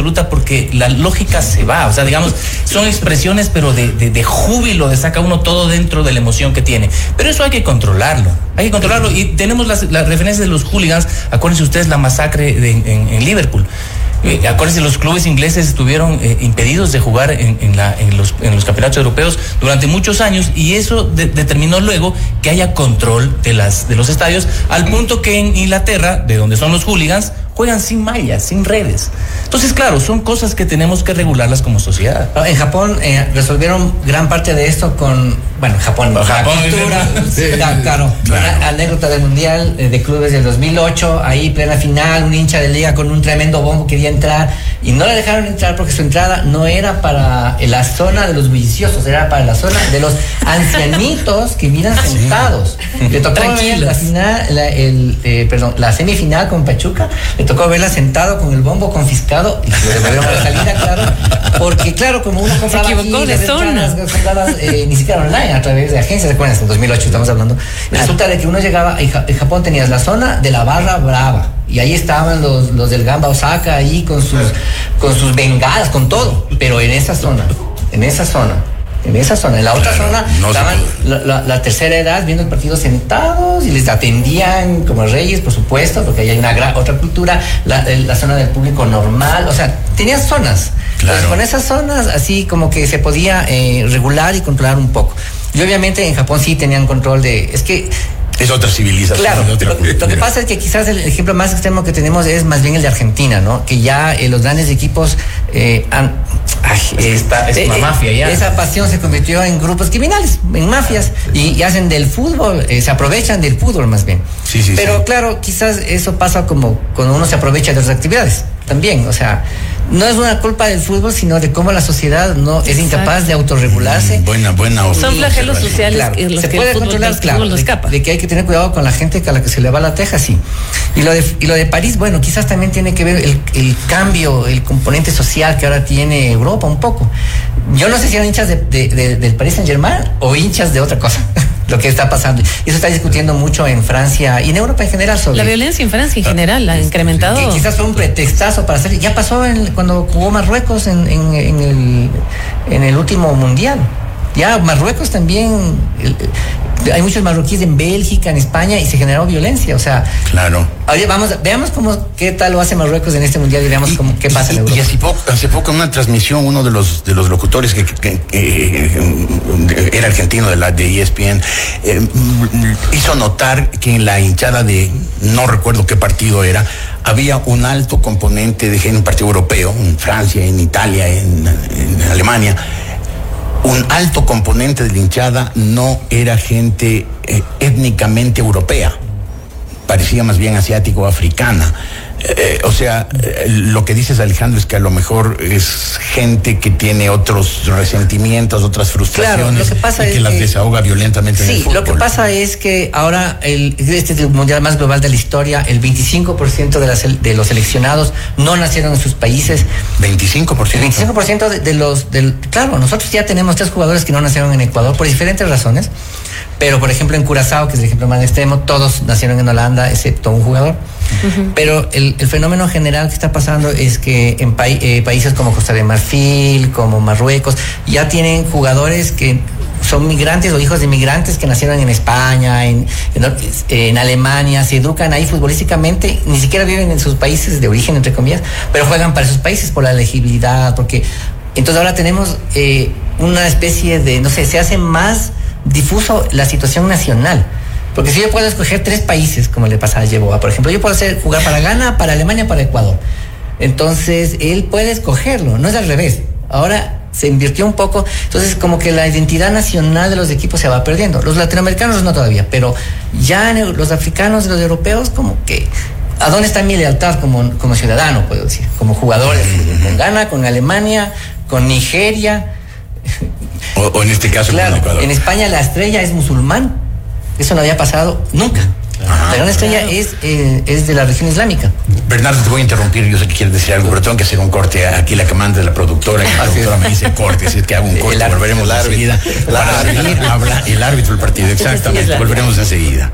absoluta porque la lógica se va, o sea, digamos, son expresiones pero de júbilo, de saca uno todo dentro de la emoción que tiene, pero eso hay que controlarlo y tenemos las referencias de los hooligans. Acuérdense ustedes la masacre en Liverpool. Acuérdense, los clubes ingleses estuvieron impedidos de jugar en los campeonatos europeos durante muchos años, y eso determinó luego que haya control de los estadios, al punto que en Inglaterra, de donde son los hooligans, juegan sin mallas, sin redes. Entonces, claro, son cosas que tenemos que regularlas como sociedad. En Japón resolvieron gran parte de esto con, Japón, cultura, claro, una anécdota del Mundial de Clubes del 2008, ahí plena final, un hincha de liga con un tremendo bombo quería entrar y no le dejaron entrar porque su entrada no era para la zona de los bulliciosos, era para la zona de los ancianitos que miran sentados. Le tocó ver la final, la semifinal con Pachuca. Le tocó verla sentado con el bombo confiscado y se lo devolvieron a la salida, claro, porque claro, como uno compraba se equivocó de zona, ni siquiera online, a través de agencias, ¿se acuerdan? En 2008 estamos hablando. Resulta de que uno llegaba, en Japón tenías la zona de la barra brava, y ahí estaban los del Gamba Osaka ahí con sus bengalas, con todo, pero en esa zona, en la otra zona estaban la tercera edad viendo el partido sentados y les atendían como reyes, por supuesto, porque ahí hay una otra cultura, la zona del público normal, o sea, tenías zonas. Claro. Entonces, con esas zonas así como que se podía regular y controlar un poco. Y obviamente en Japón sí tenían control es otra civilización. Claro, lo que pasa es que quizás el ejemplo más extremo que tenemos es más bien el de Argentina, ¿no? Que ya los grandes equipos es una mafia ya. Esa pasión se convirtió en grupos criminales, en mafias, y hacen del fútbol, se aprovechan del fútbol más bien. Sí, pero claro, quizás eso pasa como cuando uno se aprovecha de otras actividades también, o sea, no es una culpa del fútbol, sino de cómo la sociedad no es incapaz de autorregularse. Buena. Son flagelos sociales, claro, los se que puede el fútbol, controlar, claro, lo escapa. de que hay que tener cuidado con la gente a la que se le va la teja, sí. Y lo de París, bueno, quizás también tiene que ver el cambio, el componente social que ahora tiene Europa un poco. Yo no sé si eran hinchas del Paris Saint-Germain o hinchas de otra cosa. Lo que está pasando. Y eso está discutiendo mucho en Francia y en Europa en general sobre la violencia en Francia en general ha incrementado. Que quizás fue un pretextazo para hacer. Ya pasó cuando jugó Marruecos en el último mundial. Ya Marruecos también. Hay muchos marroquíes en Bélgica, en España, y se generó violencia, o sea. Claro. Oye, veamos qué tal lo hace Marruecos en este mundial y veamos qué pasa en Europa. Y hace poco en una transmisión, uno de los locutores que era argentino de ESPN, hizo notar que en la hinchada no recuerdo qué partido era, había un alto componente en un partido europeo, en Francia, en Italia, en Alemania. Un alto componente de la hinchada no era gente étnicamente europea, parecía más bien asiático o africana. Lo que dices, Alejandro, es que a lo mejor es gente que tiene otros resentimientos, otras frustraciones, claro, lo que pasa y que las desahoga violentamente en el fútbol. Sí, lo que pasa es que ahora este es el mundial más global de la historia. El 25% de los seleccionados no nacieron en sus países. 25%. El 25% claro, nosotros ya tenemos 3 jugadores que no nacieron en Ecuador por diferentes razones. Pero, por ejemplo, en Curazao, que es el ejemplo más extremo, todos nacieron en Holanda, excepto un jugador. Uh-huh. Pero el fenómeno general que está pasando es que en países como Costa de Marfil, como Marruecos, ya tienen jugadores que son migrantes o hijos de migrantes que nacieron en España, en Alemania, se educan ahí futbolísticamente, ni siquiera viven en sus países de origen, entre comillas, pero juegan para sus países por la elegibilidad, porque entonces ahora tenemos una especie de, no sé, se hace más difuso la situación nacional. Porque si yo puedo escoger 3 países, como le pasa a Yeboah, por ejemplo, yo puedo jugar para Ghana, para Alemania, para Ecuador. Entonces, él puede escogerlo, no es al revés. Ahora se invirtió un poco, entonces como que la identidad nacional de los equipos se va perdiendo. Los latinoamericanos no todavía, pero ya los africanos y los europeos como que, ¿a dónde está mi lealtad como ciudadano, puedo decir? Como jugadores, con Ghana, con Alemania, con Nigeria. O en este caso, claro, con Ecuador. En España la estrella es musulmán. Eso no había pasado nunca. Pero una estrella es de la región islámica. Bernardo, te voy a interrumpir, yo sé que quieres decir algo, pero tengo que hacer un corte aquí, la que manda de la productora, y la productora me dice corte, así es que hago un corte, volveremos enseguida para seguir hablando. El árbitro del partido, exactamente, volveremos enseguida.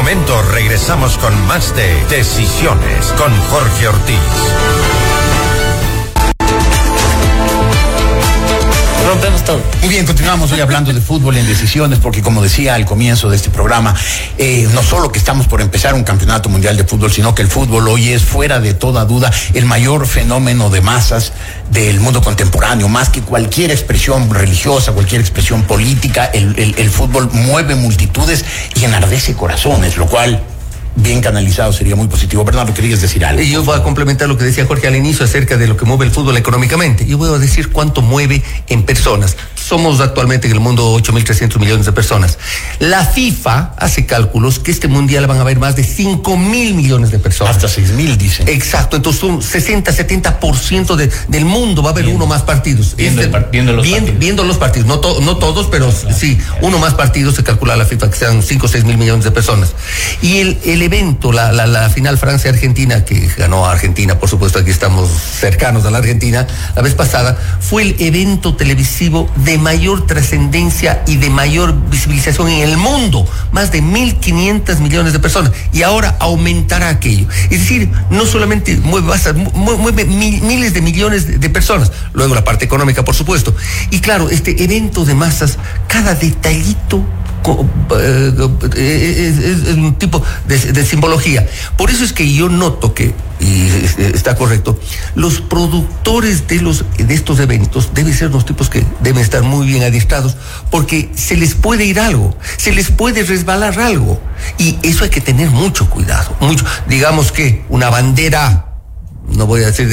momento regresamos con más de Decisiones con Jorge Ortiz. Rompemos todo. Muy bien, continuamos hoy hablando de fútbol en Decisiones, porque como decía al comienzo de este programa, no solo que estamos por empezar un campeonato mundial de fútbol, sino que el fútbol hoy es, fuera de toda duda, el mayor fenómeno de masas del mundo contemporáneo. Más que cualquier expresión religiosa, cualquier expresión política, el fútbol mueve multitudes y enardece corazones, lo cual, bien canalizado, sería muy positivo. Bernardo, ¿querías decir algo? Yo voy a complementar lo que decía Jorge al inicio acerca de lo que mueve el fútbol económicamente. Yo voy a decir cuánto mueve en personas. Somos actualmente en el mundo 8.300 millones de personas. La FIFA hace cálculos que este mundial van a haber más de 5.000 millones de personas. Hasta 6.000, dicen. Exacto, entonces un 60-70% del mundo va a haber uno más partidos. Viendo los partidos, no todos, pero claro, sí, uno más partidos se calcula la FIFA que sean 5 o 6.000 millones de personas. Y el evento, la final Francia-Argentina, que ganó a Argentina, por supuesto, aquí estamos cercanos a la Argentina, la vez pasada, fue el evento televisivo de mayor trascendencia y de mayor visibilización en el mundo, más de 1.500 millones de personas, y ahora aumentará aquello. Es decir, no solamente mueve miles de millones de personas, luego la parte económica, por supuesto, y claro, este evento de masas, cada detallito es un tipo de simbología. Por eso es que yo noto que, y está correcto, los productores de estos eventos deben ser unos tipos que deben estar muy bien adiestrados, porque se les puede ir algo, se les puede resbalar algo, y eso hay que tener mucho cuidado, mucho. Digamos que una bandera, no voy a decir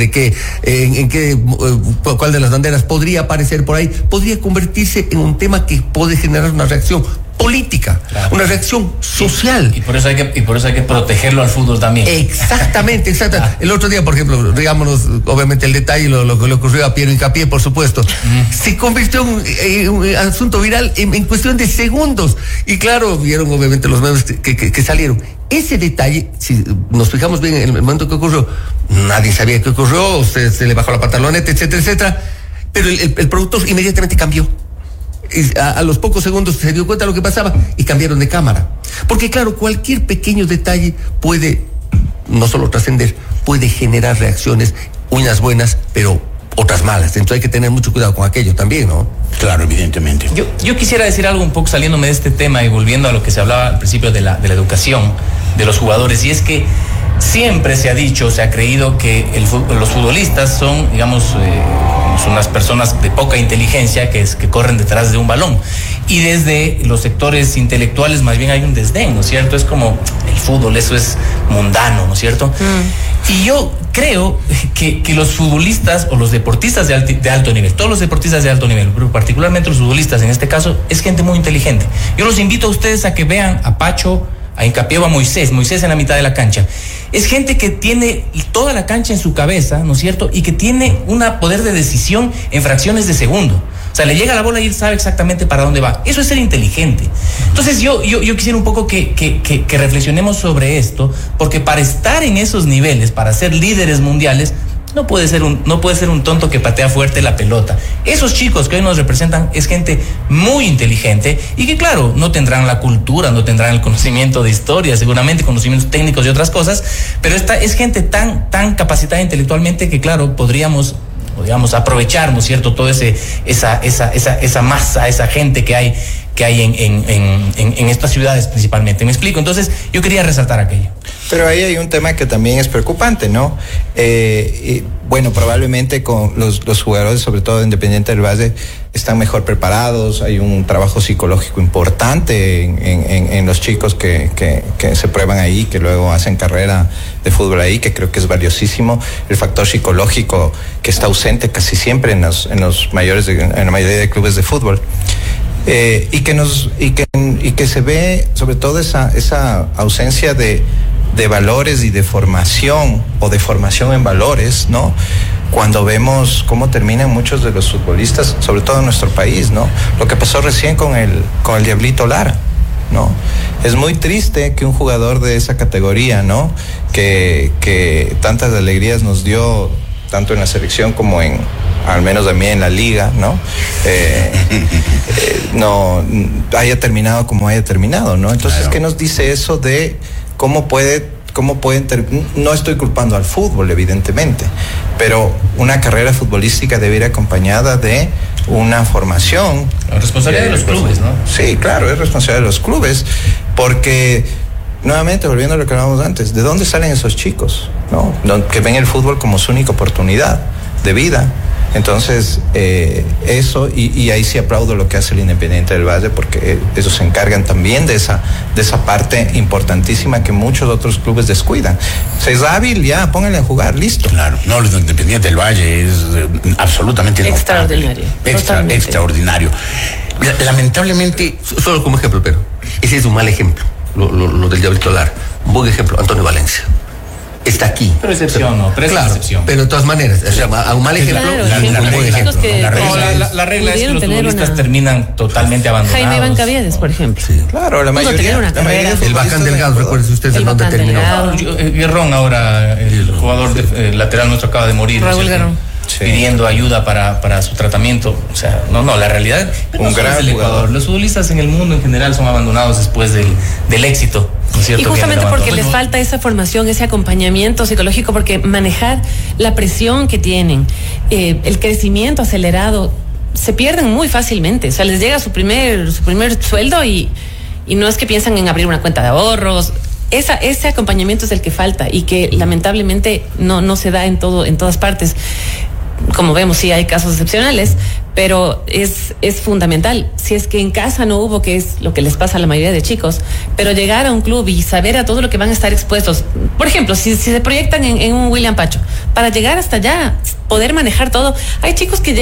cuál de las banderas podría aparecer por ahí, podría convertirse en un tema que puede generar una reacción política, claro, una reacción social. Y por eso hay que protegerlo al fútbol también. Exactamente. El otro día, por ejemplo, digámonos, obviamente el detalle, lo que le ocurrió a Piero Hincapié, por supuesto, se convirtió en un asunto viral en cuestión de segundos. Y claro, vieron obviamente los memes que salieron. Ese detalle, si nos fijamos bien en el momento que ocurrió, nadie sabía qué ocurrió, se le bajó la pantaloneta, etcétera, pero el productor inmediatamente cambió. A los pocos segundos se dio cuenta de lo que pasaba y cambiaron de cámara. Porque claro, cualquier pequeño detalle puede no solo trascender, puede generar reacciones, unas buenas, pero otras malas. Entonces hay que tener mucho cuidado con aquello también, ¿no? Claro, evidentemente. Yo quisiera decir algo un poco saliéndome de este tema y volviendo a lo que se hablaba al principio de la educación de los jugadores, y es que siempre se ha dicho, se ha creído que los futbolistas son, digamos, son unas personas de poca inteligencia que corren detrás de un balón. Y desde los sectores intelectuales más bien hay un desdén, ¿no es cierto? Es como el fútbol, eso es mundano, ¿no es cierto? Y yo creo que los futbolistas o los deportistas de alto nivel, todos los deportistas de alto nivel, pero particularmente los futbolistas en este caso, es gente muy inteligente. Yo los invito a ustedes a que vean a Pacho, a Hincapié o a Moisés en la mitad de la cancha. Es gente que tiene toda la cancha en su cabeza, ¿no es cierto? Y que tiene un poder de decisión en fracciones de segundo. O sea, le llega la bola y él sabe exactamente para dónde va. Eso es ser inteligente. Entonces yo quisiera un poco que reflexionemos sobre esto, porque para estar en esos niveles, para ser líderes mundiales, no puede ser un tonto que patea fuerte la pelota. Esos chicos que hoy nos representan es gente muy inteligente y que claro, no tendrán la cultura, no tendrán el conocimiento de historia, seguramente conocimientos técnicos y otras cosas, pero esta es gente tan capacitada intelectualmente que claro, podríamos aprovechar, ¿no es cierto?, toda esa masa, esa gente que hay en estas ciudades principalmente. ¿Me explico? Entonces, yo quería resaltar aquello. Pero ahí hay un tema que también es preocupante, ¿no? Bueno, probablemente con los jugadores, sobre todo de Independiente del Valle, están mejor preparados, hay un trabajo psicológico importante en los chicos que se prueban ahí, que luego hacen carrera de fútbol ahí, que creo que es valiosísimo. El factor psicológico que está ausente casi siempre en la mayoría de clubes de fútbol. Y que se ve sobre todo esa ausencia de valores y de formación o de formación en valores, ¿no? Cuando vemos cómo terminan muchos de los futbolistas, sobre todo en nuestro país, ¿no? Lo que pasó recién con el Diablito Lara, ¿no? Es muy triste que un jugador de esa categoría, ¿no? Que tantas alegrías nos dio tanto en la selección como en al menos a mí en la liga, ¿no? No haya terminado como haya terminado, ¿no? Entonces, claro. ¿Qué nos dice eso de cómo pueden no estoy culpando al fútbol, evidentemente, pero una carrera futbolística debe ir acompañada de una formación. La responsabilidad de los clubes, ¿no? Sí, claro, es responsabilidad de los clubes, porque nuevamente, volviendo a lo que hablábamos antes, ¿de dónde salen esos chicos? ¿No? Que ven el fútbol como su única oportunidad de vida. Entonces, eso, y ahí sí aplaudo lo que hace el Independiente del Valle, porque ellos se encargan también de esa parte importantísima que muchos otros clubes descuidan. Si es hábil, ya, pónganle a jugar, listo. Claro, no, el Independiente del Valle es absolutamente extraordinario. Extraordinario. Lamentablemente, solo como ejemplo, pero ese es un mal ejemplo, lo del Diablito Lara. Un buen ejemplo, Antonio Valencia. Está aquí. Pero excepción, ¿no? Pero claro, es excepción. Pero de todas maneras, o sea, a un mal ejemplo, la regla es que los futbolistas terminan totalmente abandonados. Jaime Iván Caviedes, por ejemplo. Sí. Claro, la mayoría. El Bacán Delgado, recuerden ustedes en dónde terminó. Guerrón, ahora, el jugador lateral nuestro, acaba de morir. Raúl Guerrón. Sí. Pidiendo ayuda para su tratamiento. O sea, no, la realidad un gran del Ecuador. Los futbolistas en el mundo en general son abandonados después del éxito. Y justamente porque les falta esa formación, ese acompañamiento psicológico, porque manejar la presión que tienen, el crecimiento acelerado, se pierden muy fácilmente. O sea, les llega su primer sueldo y no es que piensan en abrir una cuenta de ahorros. Ese acompañamiento es el que falta y que lamentablemente no se da en todas partes. Como vemos, sí hay casos excepcionales, pero es fundamental. Si es que en casa no hubo, que es lo que les pasa a la mayoría de chicos, pero llegar a un club y saber a todo lo que van a estar expuestos. Por ejemplo, si se proyectan en un William Pacho, para llegar hasta allá, poder manejar todo. Hay chicos que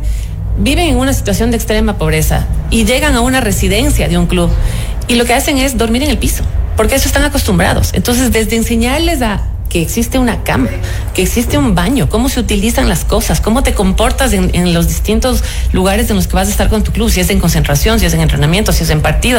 viven en una situación de extrema pobreza y llegan a una residencia de un club y lo que hacen es dormir en el piso, porque a eso están acostumbrados. Entonces, desde enseñarles a que existe una cama, que existe un baño, cómo se utilizan las cosas, cómo te comportas en los distintos lugares en los que vas a estar con tu club, si es en concentración, si es en entrenamiento, si es en partido,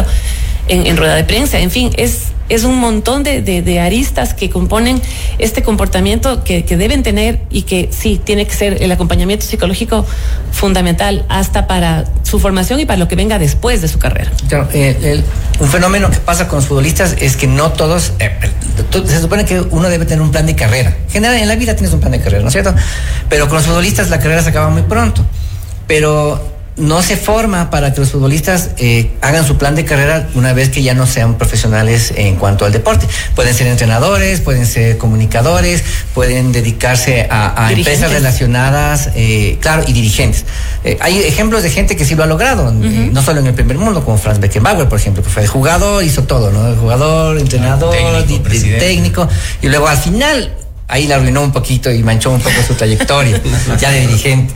en rueda de prensa, en fin, es un montón de aristas que componen este comportamiento que deben tener y que sí, tiene que ser el acompañamiento psicológico fundamental hasta para su formación y para lo que venga después de su carrera. Claro, un fenómeno que pasa con los futbolistas es que no todos, se supone que uno debe tener un plan de carrera. En general, en la vida tienes un plan de carrera, ¿no es cierto? Pero con los futbolistas la carrera se acaba muy pronto. Pero no se forma para que los futbolistas hagan su plan de carrera una vez que ya no sean profesionales en cuanto al deporte. Pueden ser entrenadores, pueden ser comunicadores, pueden dedicarse a empresas relacionadas, claro, y dirigentes. Hay ejemplos de gente que sí lo ha logrado, no solo en el primer mundo, como Franz Beckenbauer, por ejemplo, que fue jugador, hizo todo, ¿no? Jugador, entrenador, técnico, y luego al final ahí la arruinó un poquito y manchó un poco su trayectoria, ya de dirigente.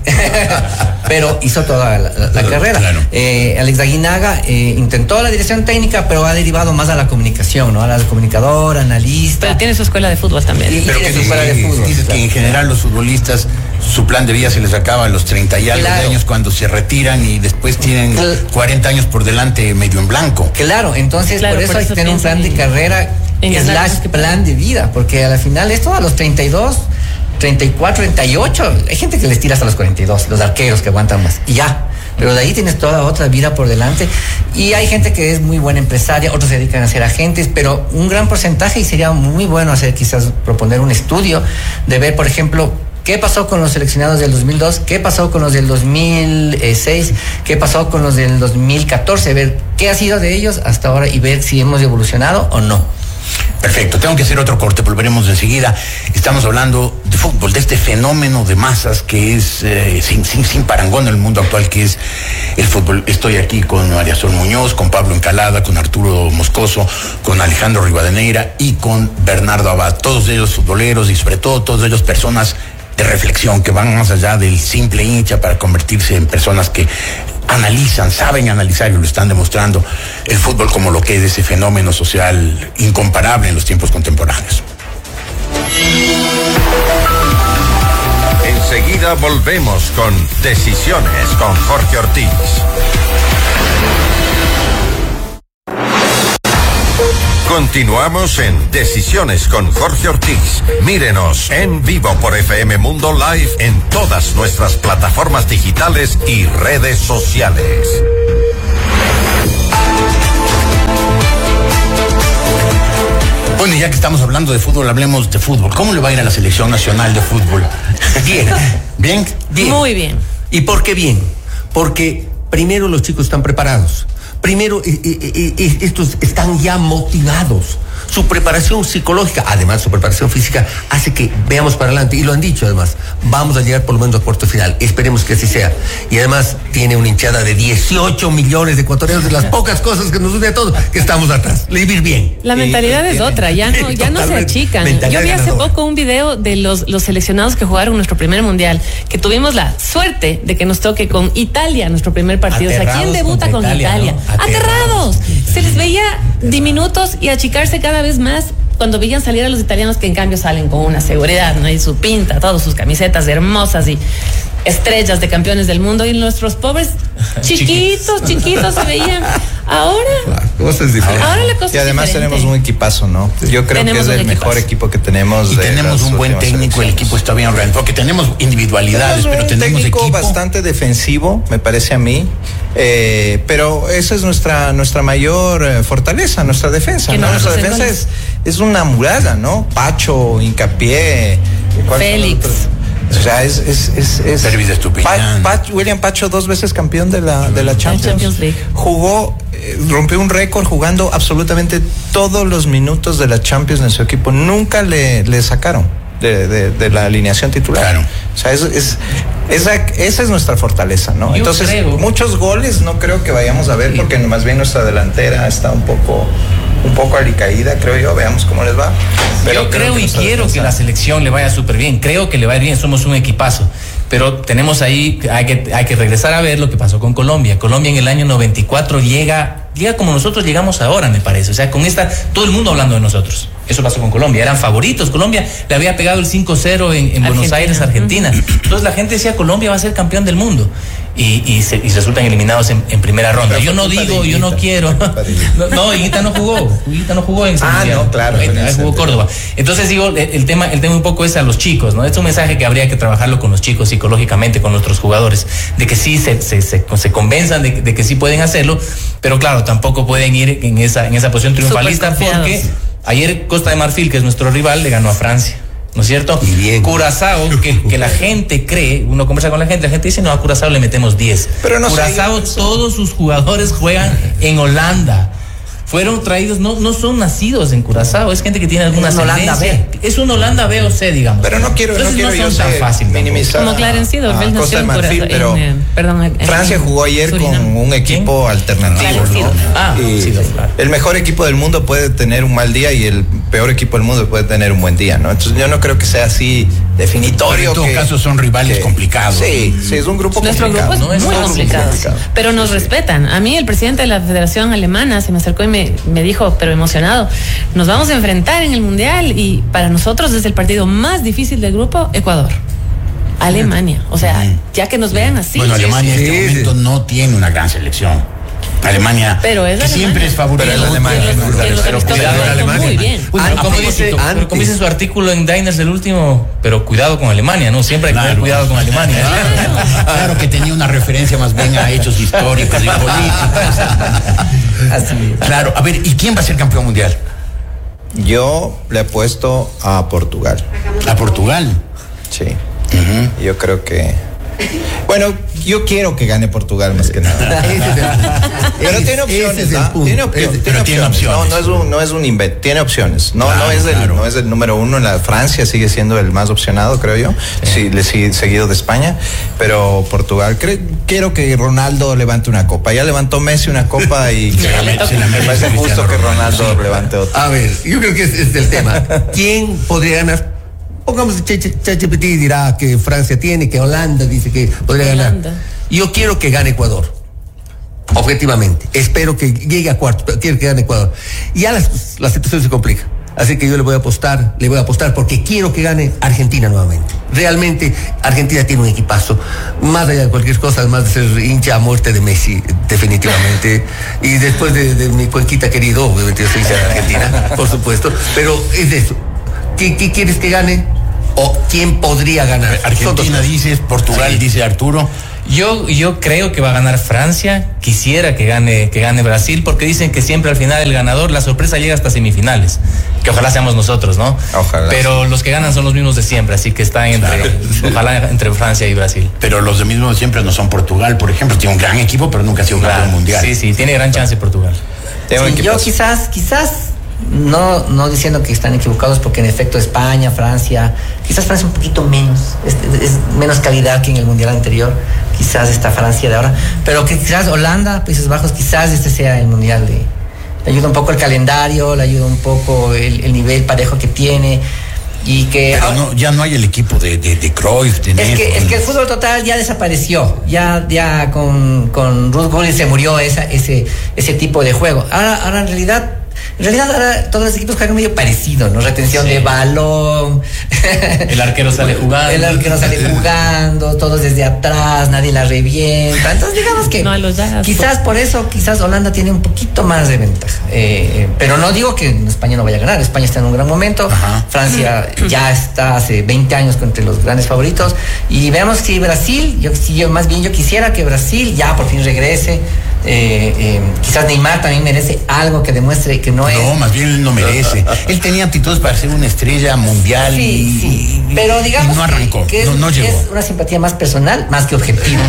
Pero hizo toda la carrera. Claro. Alex Aguinaga intentó la dirección técnica, pero ha derivado más a la comunicación, ¿no? A la comunicador, analista. Pero tiene su escuela de fútbol también. Pero tiene su escuela de fútbol. Dices que en general los futbolistas, su plan de vida se les acaba a los 30 y algo de años cuando se retiran y después tienen 40 años por delante medio en blanco. Claro, entonces por eso hay que tener un plan de carrera / plan de vida, porque al final esto a los 32, 34, 38, hay gente que les tira hasta los 42, los arqueros que aguantan más, y ya. Pero de ahí tienes toda otra vida por delante. Y hay gente que es muy buena empresaria, otros se dedican a ser agentes, pero un gran porcentaje, y sería muy bueno proponer un estudio de ver, por ejemplo, ¿qué pasó con los seleccionados del 2002? ¿Qué pasó con los del 2006? ¿Qué pasó con los del 2014? Ver qué ha sido de ellos hasta ahora y ver si hemos evolucionado o no. Perfecto, tengo que hacer otro corte, volveremos enseguida. Estamos hablando de fútbol, de este fenómeno de masas que es sin parangón en el mundo actual, que es el fútbol. Estoy aquí con María Sol Muñoz, con Pablo Encalada, con Arturo Moscoso, con Alejandro Rivadeneira y con Bernardo Abad. Todos ellos futboleros y sobre todo todos ellos personas de reflexión que van más allá del simple hincha para convertirse en personas que analizan, saben analizar y lo están demostrando el fútbol como lo que es ese fenómeno social incomparable en los tiempos contemporáneos. Enseguida volvemos con Decisiones con Jorge Ortiz. Continuamos en Decisiones con Jorge Ortiz. Mírenos en vivo por FM Mundo Live en todas nuestras plataformas digitales y redes sociales. Bueno, ya que estamos hablando de fútbol, hablemos de fútbol. ¿Cómo le va a ir a la selección nacional de fútbol? Bien. ¿Bien? Bien. Muy bien. ¿Y por qué bien? Porque primero los chicos están preparados. Primero, estos están ya motivados. Su preparación psicológica, además su preparación física, hace que veamos para adelante. Y lo han dicho además, vamos a llegar por lo menos a cuarto final. Esperemos que así sea. Y además tiene una hinchada de 18 millones de ecuatorianos, de las pocas cosas que nos une a todos, que estamos atrás. Le vivir bien. La mentalidad es otra, ya no se achican. Yo vi hace poco un video de los seleccionados que jugaron nuestro primer mundial, que tuvimos la suerte de que nos toque con Italia, nuestro primer partido. Aterrados, o sea, ¿quién debuta con Italia? ¿no? Aterrados. Se les veía diminutos y achicarse cada vez más cuando veían salir a los italianos, que en cambio salen con una seguridad, ¿no? Y su pinta, todas sus camisetas hermosas y estrellas de campeones del mundo, y nuestros pobres chiquitos se veían. Ahora la cosa es y además diferente. tenemos un equipazo, ¿no? Yo creo Tenemos que es el mejor equipo que tenemos. Y tenemos un buen técnico, el equipo está bien real, porque tenemos individualidades, pero tenemos técnico equipo bastante defensivo, me parece a mí, pero esa es nuestra mayor fortaleza, nuestra defensa, ¿no? Nuestra defensa es una muralla, ¿no? Pacho, Hincapié, Félix. O sea, es Servis de Estupiñán. William Pacho, 2 veces campeón de la Champions League. Jugó, rompió un récord jugando absolutamente todos los minutos de la Champions en su equipo. Nunca le sacaron de la alineación titular. Claro. O sea, esa es nuestra fortaleza, ¿no? Yo Entonces, creo. muchos goles no creo que vayamos a ver, porque más bien nuestra delantera está un poco alicaída, creo yo. Veamos cómo les va. Pero yo creo y quiero que la selección le vaya súper bien. Creo que le va a ir bien. Somos un equipazo. Pero tenemos ahí, hay que regresar a ver lo que pasó con Colombia. Colombia en el año 94 llega como nosotros llegamos ahora, me parece. O sea, todo el mundo hablando de nosotros. Eso pasó con Colombia. Eran favoritos. Colombia le había pegado el 5-0 en Buenos Aires, Argentina. Entonces la gente decía, Colombia va a ser campeón del mundo. Y resultan eliminados en primera ronda. Yo no digo, yo no quiero. No, Higuita no jugó. Higuita no jugó en San Miguel. Claro. Ahí jugó Córdoba. Entonces digo, el tema un poco es a los chicos, ¿no? Es un mensaje que habría que trabajarlo con los chicos psicológicamente, con nuestros jugadores, de que sí se convenzan de que sí pueden hacerlo, pero claro, tampoco pueden ir en esa posición triunfalista, porque ayer Costa de Marfil, que es nuestro rival, le ganó a Francia. ¿No es cierto? Y bien. Curazao, que la gente cree, uno conversa con la gente dice, no, a Curazao le metemos 10. Pero no Curazao, todos sus jugadores juegan en Holanda. Fueron traídos, no son nacidos en Curazao, es gente que tiene alguna Holanda ascendencia. Es un Holanda B o C, digamos. Pero no quiero Entonces, yo son tan fácil minimizar Como Clarence Seedorf, él Costa nació de Marfil, pero Francia jugó ayer Surinam. con un equipo alternativo, ¿no? El mejor equipo del mundo puede tener un mal día y el peor equipo del mundo puede tener un buen día, ¿no? Entonces yo no creo que sea así definitorio. Pero en todo caso son rivales complicados. Sí, es un grupo Nuestro complicado. grupo es muy complicado, pero nos respetan. A mí el presidente de la Federación Alemana se me acercó y me dijo, pero emocionado, nos vamos a enfrentar en el Mundial, y para nosotros es el partido más difícil del grupo, Ecuador. Alemania, o sea, ya que nos vean así. Bueno, Alemania en este momento no tiene una gran selección. Alemania, pero es que siempre es favorito. Pero Alemania, pero cuidado, Alemania. Muy bien. Como dice su artículo en Diners, el último, pero cuidado con Alemania, ¿no? Siempre hay que tener cuidado con Alemania. Claro que tenía una referencia más bien a hechos históricos y políticos. Así es. Claro, a ver, ¿y quién va a ser campeón mundial? Yo le apuesto a Portugal. ¿A Portugal? Sí. Yo creo que... Bueno, yo quiero que gane Portugal más que nada. Pero tiene opciones, Tiene opciones. No es un invento, tiene opciones. No es el número 1 en la Francia, sigue siendo el más opcionado, creo yo. Sí, le sigue seguido de España, pero Portugal, quiero que Ronaldo levante una copa. Ya levantó Messi una copa y me parece justo que Ronaldo levante otra. A ver, yo creo que ese es el tema. ¿Quién podría ganar? Pongamos, ChatGPT dirá que Francia tiene, que Holanda dice que podría ganar. Yo quiero que gane Ecuador. Objetivamente. Espero que llegue a cuartos, pero quiero que gane Ecuador. Y ya la situación se complica. Así que yo le voy a apostar porque quiero que gane Argentina nuevamente. Realmente Argentina tiene un equipazo, más allá de cualquier cosa, además de ser hincha a muerte de Messi, definitivamente. Y después de mi cuenquita querido, obviamente yo soy hincha de Argentina, por supuesto, pero es eso. ¿Qué quieres que gane? ¿O quién podría ganar? Argentina dices, Portugal dice Arturo. Yo creo que va a ganar Francia. Quisiera que gane Brasil, porque dicen que siempre al final el ganador, la sorpresa llega hasta semifinales. Que ojalá seamos nosotros, ¿no? Ojalá. Pero los que ganan son los mismos de siempre, así que están ojalá entre Francia y Brasil. Pero los de mismos de siempre no son Portugal, por ejemplo. Tiene un gran equipo, pero nunca ha sido campeón mundial. Sí, tiene gran chance Portugal. Sí, yo quizás no diciendo que están equivocados, porque en efecto España, Francia, quizás Francia un poquito menos, es menos calidad que en el mundial anterior, quizás esta Francia de ahora, pero que quizás Holanda, Países Bajos, quizás este sea el mundial le ayuda un poco el calendario, le ayuda un poco el nivel parejo que tiene. Y que pero ya no hay el equipo de Cruyff, de Neto. Es que el fútbol total ya desapareció, ya con Ruud Gullit se murió ese tipo de juego. Ahora en realidad ahora todos los equipos juegan medio parecido, ¿no? Retención de balón. El arquero sale jugando. Todos desde atrás, nadie la revienta. Entonces digamos que quizás por eso, Holanda tiene un poquito más de ventaja. Pero no digo que España no vaya a ganar. España está en un gran momento. Ajá. Francia ya está hace 20 años entre los grandes favoritos. Y veamos si Brasil, yo quisiera que Brasil ya por fin regrese. Quizás Neymar también merece algo que demuestre que no es. No, más bien él no merece. Él tenía aptitudes para ser una estrella mundial pero digamos y no arrancó, no llegó. Es una simpatía más personal, más que objetiva.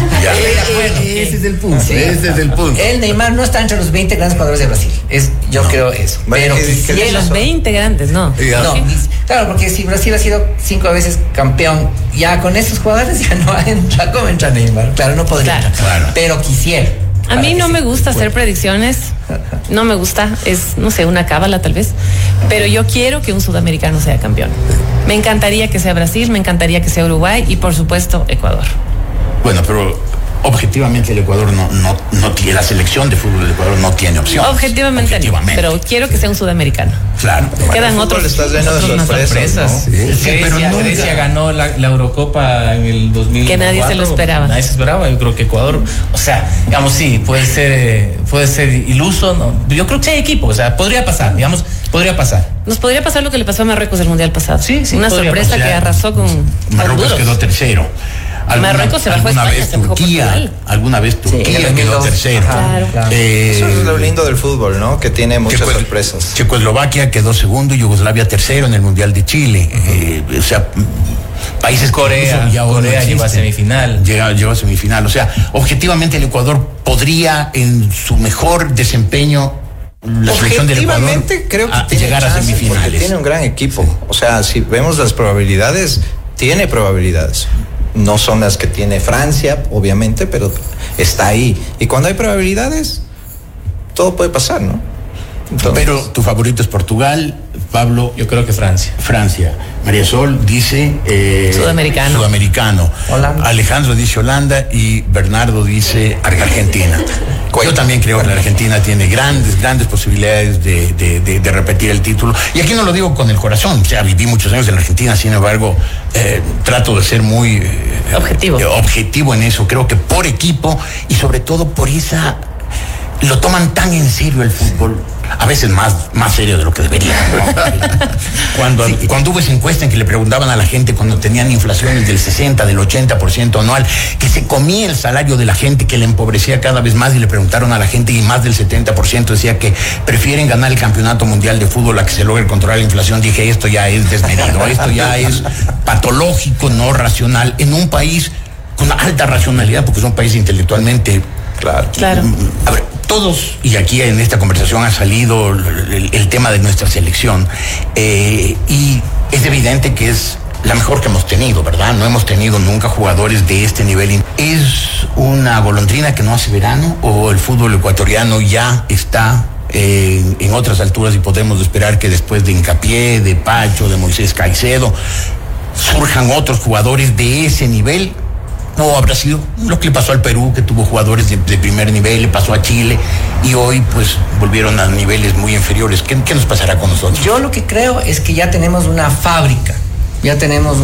Ese es el punto. Ese es el punto. El Neymar no está entre los 20 grandes jugadores de Brasil. Yo creo eso. Pero de los 20 grandes, no. Claro, porque si Brasil ha sido 5 veces campeón, ya con esos jugadores ya no entra como entra Neymar. Claro, no podría. Claro. Pero quisiera. A mí no me gusta hacer predicciones, no me gusta, es, no sé, una cábala tal vez, pero yo quiero que un sudamericano sea campeón. Me encantaría que sea Brasil, me encantaría que sea Uruguay y por supuesto Ecuador. Bueno, pero objetivamente el Ecuador no tiene, la selección de fútbol del Ecuador no tiene opción. Objetivamente. No, pero quiero que sea un sudamericano. Claro. Quedan otros. Estás lleno de sorpresas. ¿No? Sí, Grecia ganó la Eurocopa en el 2004. Que nadie se lo esperaba. Nadie se esperaba. Yo creo que Ecuador, o sea, digamos, sí, puede ser iluso. ¿No? Yo creo que hay equipo, o sea, podría pasar, digamos, podría pasar. Nos podría pasar lo que le pasó a Marruecos el mundial pasado. Sí. Una sorpresa que arrasó con Marruecos quedó tercero. Marruecos se bajó a España, alguna vez Turquía quedó tercero. Claro. Eso es lo lindo del fútbol, ¿no? Que tiene muchas sorpresas. Checoslovaquia quedó segundo y Yugoslavia tercero en el Mundial de Chile. O sea, países Corea llegó a semifinal. Llegó a semifinal. O sea, objetivamente el Ecuador podría en su mejor desempeño la selección del Ecuador creo que llegar a semifinales. Porque tiene un gran equipo. O sea, si vemos las probabilidades, tiene probabilidades. No son las que tiene Francia, obviamente, pero está ahí. Y cuando hay probabilidades, todo puede pasar, ¿no? Entonces, pero tu favorito es Portugal, Pablo. Yo creo que Francia. María Sol dice Sudamericano. Holanda. Alejandro dice Holanda y Bernardo dice Argentina. Yo también creo que la Argentina tiene grandes posibilidades de repetir el título. Y aquí no lo digo con el corazón, o sea, viví muchos años en la Argentina, sin embargo, trato de ser muy objetivo en eso. Creo que por equipo y sobre todo por esa... Lo toman tan en serio el fútbol, a veces más serio de lo que debería, ¿no? Cuando hubo esa encuesta en que le preguntaban a la gente cuando tenían inflaciones del 60, del 80% anual, que se comía el salario de la gente, que le empobrecía cada vez más, y le preguntaron a la gente y más del 70% decía que prefieren ganar el campeonato mundial de fútbol a que se logre controlar la inflación. Dije, esto ya es desmedido, esto ya es patológico, no racional, en un país con alta racionalidad, porque es un país intelectualmente... Claro. A ver, todos, y aquí en esta conversación ha salido el tema de nuestra selección, y es evidente que es la mejor que hemos tenido, ¿verdad? No hemos tenido nunca jugadores de este nivel. ¿Es una golondrina que no hace verano o el fútbol ecuatoriano ya está en otras alturas y podemos esperar que después de Hincapié, de Pacho, de Moisés Caicedo, surjan otros jugadores de ese nivel? ¿O habrá sido lo que le pasó al Perú, que tuvo jugadores de primer nivel, le pasó a Chile y hoy pues volvieron a niveles muy inferiores? ¿Qué nos pasará con nosotros? Yo lo que creo es que ya tenemos una fábrica, ya tenemos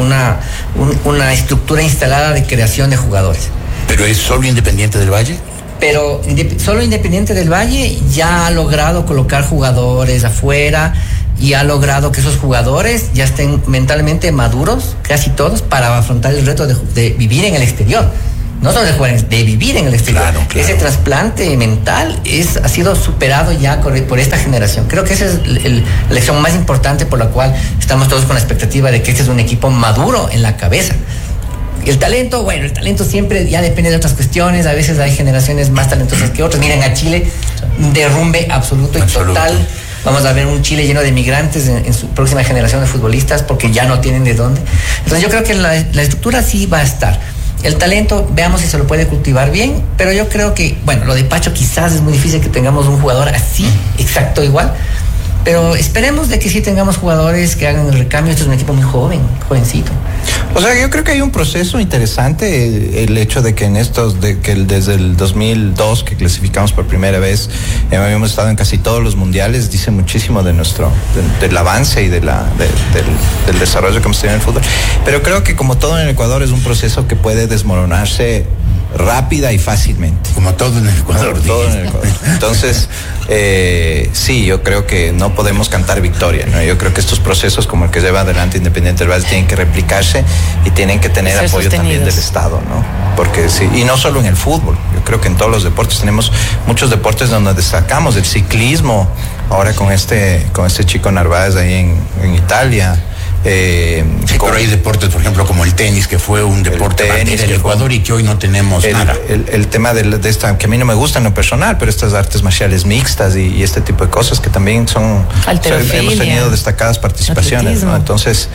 una estructura instalada de creación de jugadores. ¿Pero es solo Independiente del Valle? Pero solo Independiente del Valle ya ha logrado colocar jugadores afuera y ha logrado que esos jugadores ya estén mentalmente maduros, casi todos, para afrontar el reto de vivir en el exterior. No solo de jugar, de vivir en el exterior. Claro. Ese trasplante mental ha sido superado ya por esta generación. Creo que esa es la lección más importante por la cual estamos todos con la expectativa de que este es un equipo maduro en la cabeza. El talento siempre ya depende de otras cuestiones. A veces hay generaciones más talentosas que otras. Miren a Chile, derrumbe absoluto y total. Vamos a ver un Chile lleno de migrantes en su próxima generación de futbolistas porque ya no tienen de dónde. Entonces yo creo que la estructura sí va a estar. El talento, veamos si se lo puede cultivar bien, pero yo creo que, bueno, lo de Pacho quizás es muy difícil que tengamos un jugador así, exacto igual, pero esperemos de que sí tengamos jugadores que hagan el recambio. Este es un equipo muy jovencito. O sea, yo creo que hay un proceso interesante, el hecho de que desde el 2002 que clasificamos por primera vez, habíamos estado en casi todos los mundiales, dice muchísimo de del avance y del desarrollo que hemos tenido en el fútbol. Pero creo que como todo en el Ecuador es un proceso que puede desmoronarse rápida y fácilmente. Como todo en el Ecuador. Entonces, sí, yo creo que no podemos cantar victoria, ¿no? Yo creo que estos procesos como el que lleva adelante Independiente del Valle tienen que replicarse y tienen que tener apoyo también del Estado, ¿no? Porque sí, y no solo en el fútbol, yo creo que en todos los deportes tenemos muchos deportes donde destacamos, el ciclismo, ahora con este chico Narváez ahí en Italia. Sí, pero hay deportes, por ejemplo, como el tenis, que fue un deporte bandera del Ecuador y que hoy no tenemos nada. El tema de esta, que a mí no me gusta en lo personal, pero estas artes marciales mixtas y este tipo de cosas que también hemos tenido destacadas participaciones, ¿no? Entonces,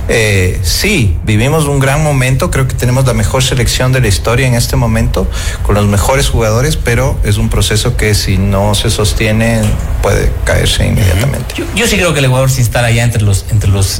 sí, vivimos un gran momento, creo que tenemos la mejor selección de la historia en este momento, con los mejores jugadores, pero es un proceso que si no se sostiene puede caerse inmediatamente. Yo sí creo que el Ecuador se instala ya entre los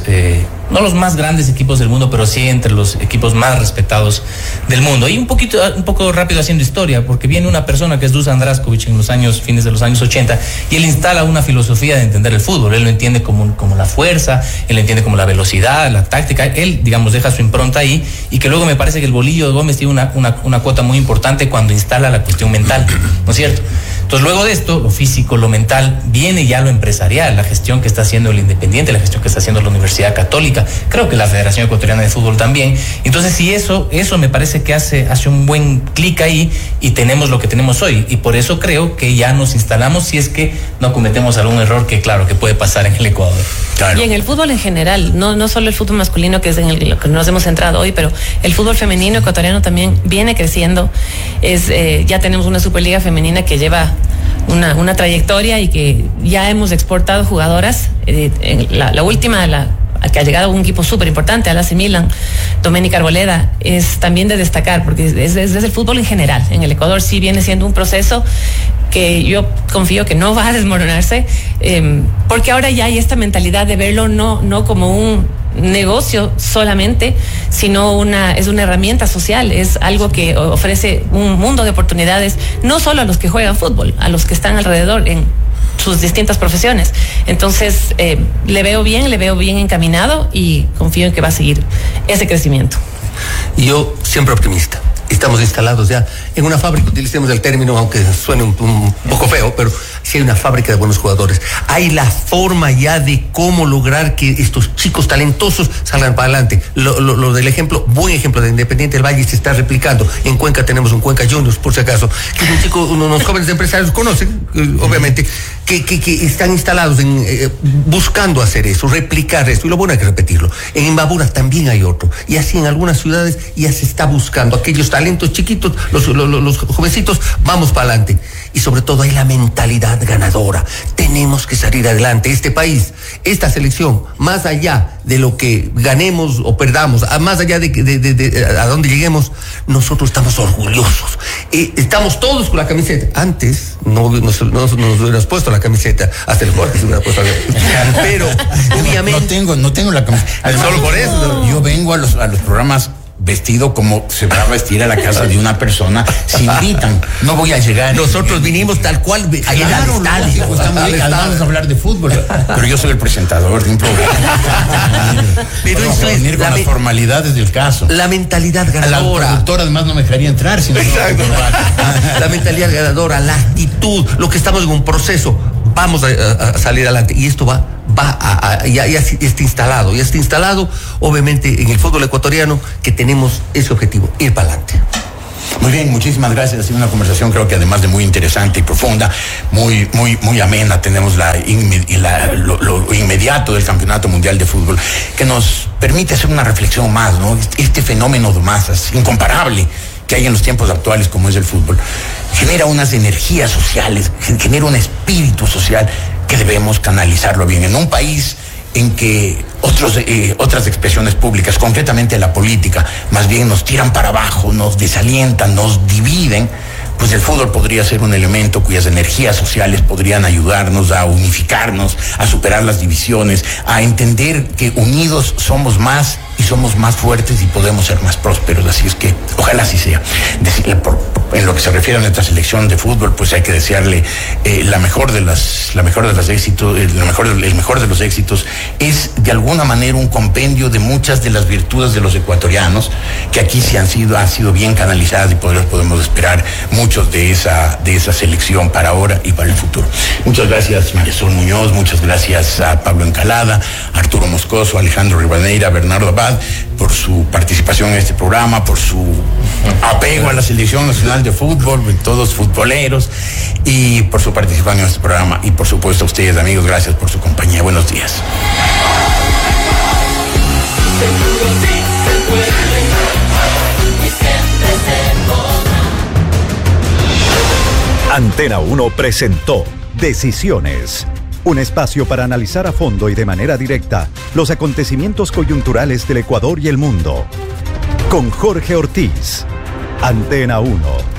no los más grandes equipos del mundo, pero sí entre los equipos más respetados del mundo. Y un poco rápido haciendo historia, porque viene una persona que es Dusan Draskovic fines de los años 80, y él instala una filosofía de entender el fútbol. Él lo entiende como la fuerza, él lo entiende como la velocidad, la táctica. Él, digamos, deja su impronta ahí, y que luego me parece que el Bolillo de Gómez tiene una cuota muy importante cuando instala la cuestión mental, ¿no es cierto? Entonces, luego de esto, lo físico, lo mental, viene ya lo empresarial, la gestión que está haciendo el Independiente, la gestión que está haciendo la Universidad Católica, creo que la Federación Ecuatoriana de Fútbol también. Entonces, sí, eso me parece que hace un buen clic ahí, y tenemos lo que tenemos hoy. Y por eso creo que ya nos instalamos, si es que no cometemos algún error que, claro, que puede pasar en el Ecuador. Claro. Y en el fútbol en general, no solo el fútbol masculino, que es en lo que nos hemos centrado hoy, pero el fútbol femenino ecuatoriano también viene creciendo. Ya tenemos una Superliga femenina que lleva una trayectoria y que ya hemos exportado jugadoras. La última, que ha llegado un equipo súper importante, al AC Milan, Doménica Arboleda, es también de destacar, porque es el fútbol en general. En el Ecuador sí viene siendo un proceso que yo confío que no va a desmoronarse, porque ahora ya hay esta mentalidad de verlo no como un negocio solamente, sino es una herramienta social, es algo que ofrece un mundo de oportunidades, no solo a los que juegan fútbol, a los que están alrededor en sus distintas profesiones. Entonces, le veo bien encaminado, y confío en que va a seguir ese crecimiento. Yo siempre optimista. Estamos instalados ya en una fábrica, utilicemos el término, aunque suene un poco feo, pero sí hay una fábrica de buenos jugadores. Hay la forma ya de cómo lograr que estos chicos talentosos salgan para adelante. Lo del buen ejemplo de Independiente del Valle se está replicando. En Cuenca tenemos un Cuenca Juniors, por si acaso, que es un chico, unos jóvenes empresarios conocen, obviamente, que están instalados buscando hacer eso, replicar esto, y lo bueno hay que repetirlo. En Imbabura también hay otro, y así en algunas ciudades ya se está buscando aquellos talentos chiquitos, los jovencitos, vamos para adelante. Y sobre todo hay la mentalidad ganadora. Tenemos que salir adelante. Este país, esta selección, más allá de lo que ganemos o perdamos, más allá de a dónde lleguemos, nosotros estamos orgullosos. Estamos todos con la camiseta. Antes no nos hubiéramos puesto la camiseta, hasta el corte se hubiera puesto. Pero obviamente no tengo la camiseta. Solo por eso. Yo vengo a los programas vestido como se va a vestir a la casa de una persona, se invitan. No voy a llegar. Nosotros vinimos tal cual. Claro, vamos a hablar de fútbol. Pero yo soy el presentador de un programa. Pero eso es venir con las formalidades del caso. La mentalidad La ganadora. productora además no me dejaría entrar. Sino Exacto. La mentalidad ganadora, la actitud, lo que estamos en un proceso. Vamos a salir adelante. Y esto ya está instalado. Ya está instalado, obviamente, en el fútbol ecuatoriano, que tenemos ese objetivo, ir para adelante. Muy bien, muchísimas gracias. Ha sido una conversación, creo que además de muy interesante y profunda, muy amena. Tenemos lo inmediato del Campeonato Mundial de Fútbol, que nos permite hacer una reflexión más, ¿no? Este fenómeno de masas incomparable que hay en los tiempos actuales, como es el fútbol, genera unas energías sociales, genera un espíritu social que debemos canalizarlo bien. En un país en que otras expresiones públicas, concretamente la política, más bien nos tiran para abajo, nos desalientan, nos dividen, pues el fútbol podría ser un elemento cuyas energías sociales podrían ayudarnos a unificarnos, a superar las divisiones, a entender que unidos somos más y somos más fuertes y podemos ser más prósperos. Así es que ojalá así sea. En lo que se refiere a nuestra selección de fútbol, pues hay que desearle el mejor de los éxitos. Es de alguna manera un compendio de muchas de las virtudes de los ecuatorianos que aquí han sido bien canalizadas, y podemos esperar muchos de esa selección para ahora y para el futuro. Muchas gracias, Marisol Muñoz, muchas gracias a Pablo Encalada, Arturo Moscoso, Alejandro Rivadeneira, Bernardo Abad, por su participación en este programa, por su apego a la Selección Nacional de Fútbol, todos futboleros, y por su participación en este programa. Y por supuesto a ustedes, amigos, gracias por su compañía. Buenos días. Antena 1 presentó Decisiones, un espacio para analizar a fondo y de manera directa los acontecimientos coyunturales del Ecuador y el mundo. Con Jorge Ortiz, Antena 1.